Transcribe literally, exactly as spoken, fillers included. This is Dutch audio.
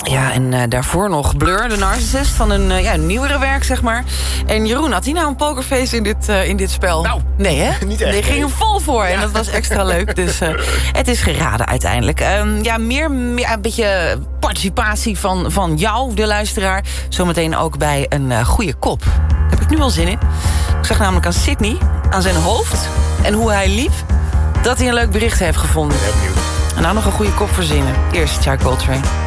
Ja, en uh, daarvoor nog Blur, de Narcissist, van een uh, ja, nieuwere werk, zeg maar. En Jeroen, had hij nou een pokerface in dit, uh, in dit spel? Nou, nee, hè? Niet echt. Nee, ging er vol voor ja. En dat was extra leuk. Dus uh, het is geraden uiteindelijk. Um, ja, meer, meer een beetje participatie van, van jou, de luisteraar. Zometeen ook bij een uh, goede kop. Daar heb ik nu al zin in. Ik zag namelijk aan Sydney, aan zijn hoofd en hoe hij liep, dat hij een leuk bericht heeft gevonden. Ik ben benieuwd. En nou nog een goede kop verzinnen. Eerst Chai Coltrane.